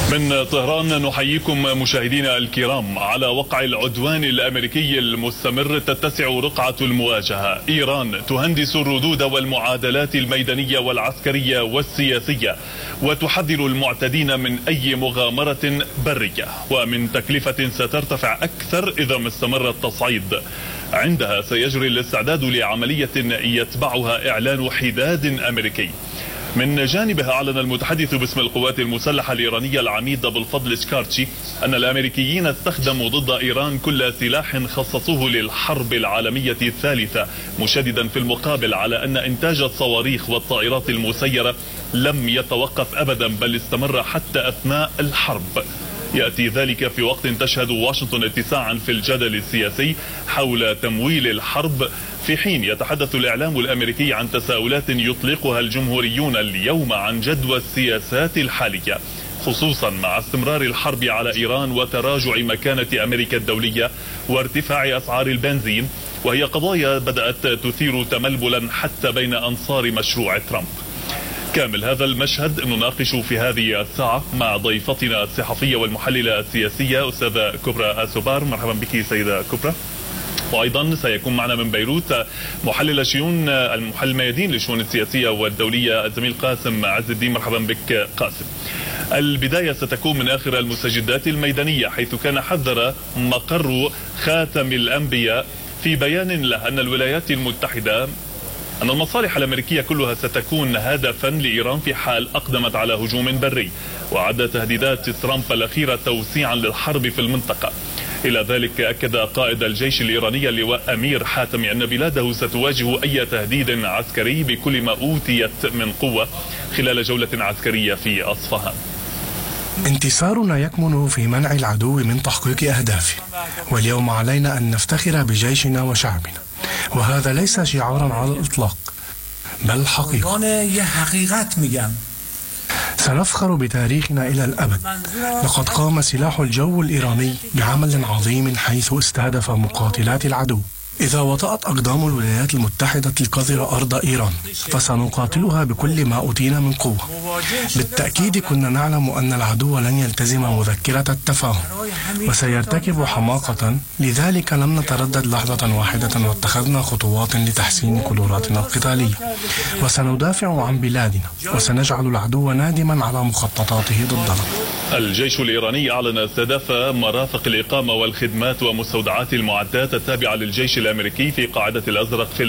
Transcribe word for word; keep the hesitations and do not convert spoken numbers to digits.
من طهران نحييكم مشاهدينا الكرام. على وقع العدوان الأمريكي المستمر تتسع رقعة المواجهة. إيران تهندس الردود والمعادلات الميدانية والعسكرية والسياسية، وتحذر المعتدين من أي مغامرة برية ومن تكلفة سترتفع أكثر إذا ما استمر التصعيد. عندها سيجري الاستعداد لعملية يتبعها إعلان حداد أمريكي. من جانبها أعلن المتحدث باسم القوات المسلحة الإيرانية العميد أبو الفضل شكارتشي أن الأمريكيين استخدموا ضد إيران كل سلاح خصصوه للحرب العالمية الثالثة، مشددا في المقابل على أن إنتاج الصواريخ والطائرات المسيرة لم يتوقف أبدا بل استمر حتى أثناء الحرب. يأتي ذلك في وقت تشهد واشنطن اتساعا في الجدل السياسي حول تمويل الحرب، في حين يتحدث الإعلام الأمريكي عن تساؤلات يطلقها الجمهوريون اليوم عن جدوى السياسات الحالية، خصوصا مع استمرار الحرب على إيران وتراجع مكانة أمريكا الدولية وارتفاع أسعار البنزين، وهي قضايا بدأت تثير تململا حتى بين أنصار مشروع ترامب. كامل هذا المشهد نناقش في هذه الساعة مع ضيفتنا الصحفية والمحللة السياسية أستاذة كبرى السوبار. مرحبا بك سيدة كبرى. وأيضا سيكون معنا من بيروت محلل شؤون المحلل الميادين للشؤون السياسية والدولية الزميل قاسم عز الدين. مرحبا بك قاسم. البداية ستكون من آخر المستجدات الميدانية، حيث كان حذر مقر خاتم الأنبياء في بيان له أن الولايات المتحدة أن المصالح الأمريكية كلها ستكون هدفا لإيران في حال أقدمت على هجوم بري، وعد تهديدات ترامب الأخيرة توسيعا للحرب في المنطقة. إلى ذلك أكد قائد الجيش الإيراني اللواء أمير حاتمي أن بلاده ستواجه أي تهديد عسكري بكل ما أوتيت من قوة خلال جولة عسكرية في أصفهان. انتصارنا يكمن في منع العدو من تحقيق أهدافه، واليوم علينا أن نفتخر بجيشنا وشعبنا، وهذا ليس شعارا على الإطلاق بل حقيقة. سنفخر بتاريخنا إلى الأبد. لقد قام سلاح الجو الإيراني بعمل عظيم حيث استهدف مقاتلات العدو. إذا وطأت أقدام الولايات المتحدة القذرة أرض إيران فسنقاتلها بكل ما أوتينا من قوة. بالتأكيد كنا نعلم أن العدو لن يلتزم مذكرة التفاهم وسيرتكب حماقة، لذلك لم نتردد لحظة واحدة واتخذنا خطوات لتحسين قدراتنا القتالية، وسندافع عن بلادنا وسنجعل العدو نادما على مخططاته ضدنا. الجيش الإيراني أعلن استهداف مرافق الإقامة والخدمات ومستودعات المعدات التابعة للجيش الأمريكي في قاعدة الأزرق في